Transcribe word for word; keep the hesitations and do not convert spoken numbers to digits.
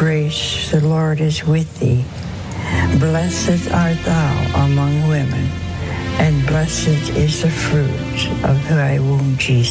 grace, the Lord is with thee. Blessed art thou among women, and blessed is the fruit of thy womb, Jesus.